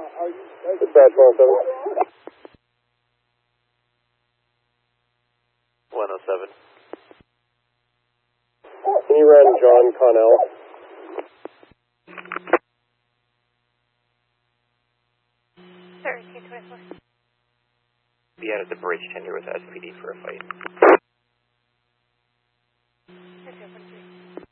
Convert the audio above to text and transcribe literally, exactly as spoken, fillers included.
Dispatch one oh seven. one oh seven. Can you run John Connell? Be out at the bridge tender with S P D for a fight.